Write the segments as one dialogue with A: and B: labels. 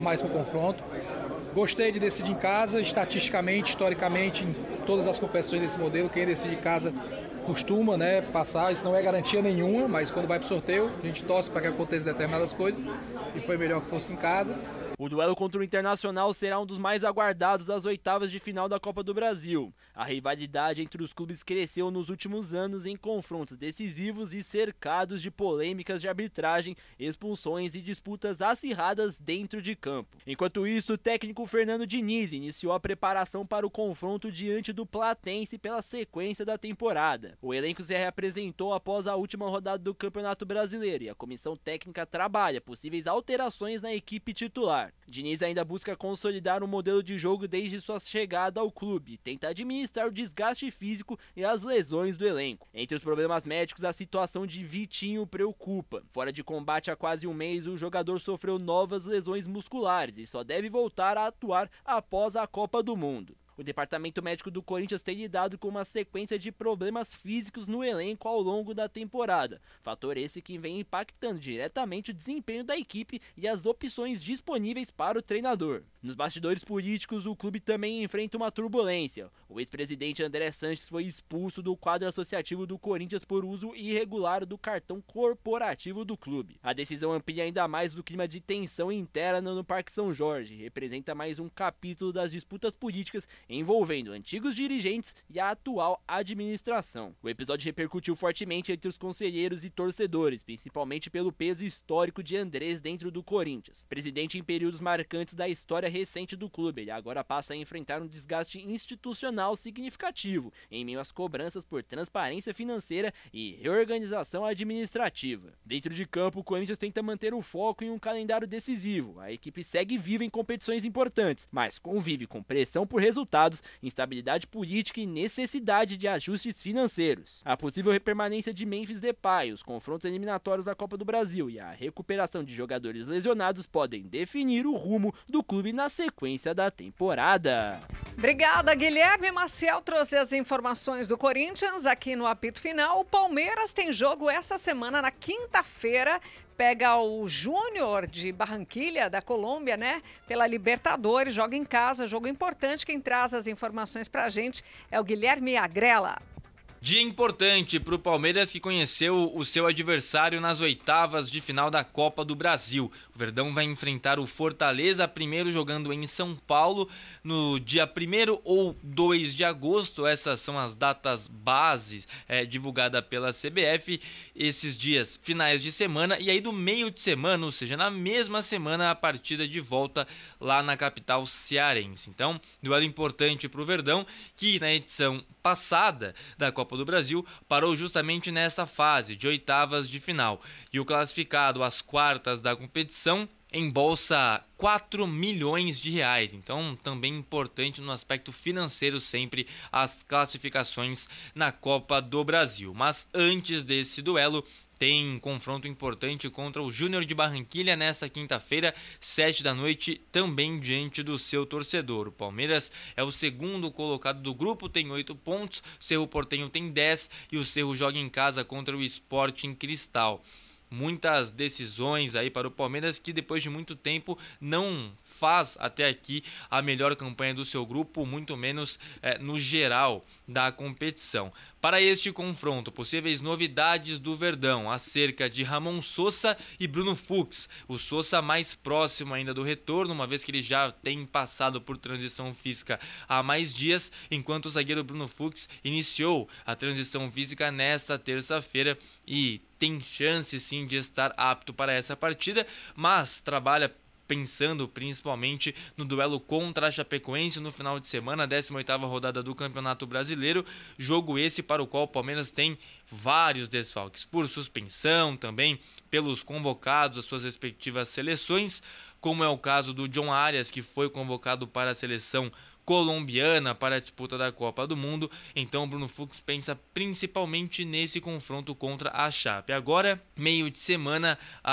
A: mais para o confronto. Gostei de decidir em casa, estatisticamente, historicamente, em todas as competições desse modelo, quem decide em casa costuma, né, passar. Isso não é garantia nenhuma, mas quando vai para o sorteio, a gente torce para que aconteça determinadas coisas e foi melhor que fosse em casa.
B: O duelo contra o Internacional será um dos mais aguardados das oitavas de final da Copa do Brasil. A rivalidade entre os clubes cresceu nos últimos anos em confrontos decisivos e cercados de polêmicas de arbitragem, expulsões e disputas acirradas dentro de campo. Enquanto isso, o técnico Fernando Diniz iniciou a preparação para o confronto diante do Platense pela sequência da temporada. O elenco se reapresentou após a última rodada do Campeonato Brasileiro e a comissão técnica trabalha possíveis alterações na equipe titular. Diniz ainda busca consolidar um modelo de jogo desde sua chegada ao clube e tenta administrar o desgaste físico e as lesões do elenco. Entre os problemas médicos, a situação de Vitinho preocupa. Fora de combate há quase um mês, o jogador sofreu novas lesões musculares e só deve voltar a atuar após a Copa do Mundo. O departamento médico do Corinthians tem lidado com uma sequência de problemas físicos no elenco ao longo da temporada, fator esse que vem impactando diretamente o desempenho da equipe e as opções disponíveis para o treinador. Nos bastidores políticos, o clube também enfrenta uma turbulência. O ex-presidente André Sanches foi expulso do quadro associativo do Corinthians por uso irregular do cartão corporativo do clube. A decisão amplia ainda mais o clima de tensão interna no Parque São Jorge e representa mais um capítulo das disputas políticas envolvendo antigos dirigentes e a atual administração. O episódio repercutiu fortemente entre os conselheiros e torcedores, principalmente pelo peso histórico de Andrés dentro do Corinthians. Presidente em períodos marcantes da história recente do clube, ele agora passa a enfrentar um desgaste institucional significativo, em meio às cobranças por transparência financeira e reorganização administrativa. Dentro de campo, o Corinthians tenta manter o foco em um calendário decisivo. A equipe segue viva em competições importantes, mas convive com pressão por resultados, instabilidade política e necessidade de ajustes financeiros. A possível permanência de Memphis Depay, os confrontos eliminatórios da Copa do Brasil e a recuperação de jogadores lesionados podem definir o rumo do clube na sequência da temporada.
C: Obrigada, Guilherme Maciel trouxe as informações do Corinthians aqui no apito final. O Palmeiras tem jogo essa semana, na quinta-feira, pega o Júnior de Barranquilha, da Colômbia, né? Pela Libertadores, joga em casa, jogo importante. Quem traz as informações pra gente é o Guilherme Agrela.
D: Dia importante para o Palmeiras, que conheceu o seu adversário nas oitavas de final da Copa do Brasil. O Verdão vai enfrentar o Fortaleza, primeiro jogando em São Paulo, no dia 1º ou 2 de agosto. Essas são as datas bases divulgadas pela CBF. Esses dias finais de semana e aí do meio de semana, ou seja, na mesma semana, a partida de volta lá na capital cearense. Então, duelo importante para o Verdão, que na edição passada da Copa do Brasil parou justamente nesta fase de oitavas de final, e o classificado às quartas da competição embolsa 4 milhões de reais, então também importante no aspecto financeiro sempre as classificações na Copa do Brasil. Mas antes desse duelo, tem confronto importante contra o Júnior de Barranquilha nesta quinta-feira, 7 da noite, também diante do seu torcedor. O Palmeiras é o segundo colocado do grupo, tem 8 pontos, o Cerro Porteño tem 10 e o Cerro joga em casa contra o Sporting Cristal. Muitas decisões aí para o Palmeiras, que depois de muito tempo não faz até aqui a melhor campanha do seu grupo, muito menos no geral da competição. Para este confronto, possíveis novidades do Verdão acerca de Ramon Sosa e Bruno Fux. O Sosa mais próximo ainda do retorno, uma vez que ele já tem passado por transição física há mais dias, enquanto o zagueiro Bruno Fux iniciou a transição física nesta terça-feira e tem chance sim de estar apto para essa partida, mas trabalha pensando principalmente no duelo contra a Chapecoense no final de semana, 18ª rodada do Campeonato Brasileiro, jogo esse para o qual o Palmeiras tem vários desfalques, por suspensão, também pelos convocados às suas respectivas seleções, como é o caso do John Arias, que foi convocado para a seleção colombiana para a disputa da Copa do Mundo. Então Bruno Fux pensa principalmente nesse confronto contra a Chape. Agora, meio de semana, a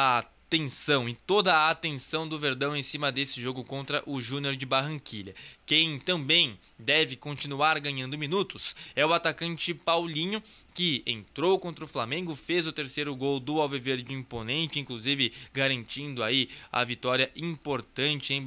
D: tensão e toda a atenção do Verdão em cima desse jogo contra o Júnior de Barranquilha. Quem também deve continuar ganhando minutos é o atacante Paulinho, que entrou contra o Flamengo, fez o terceiro gol do Alviverde imponente, inclusive garantindo aí a vitória importante em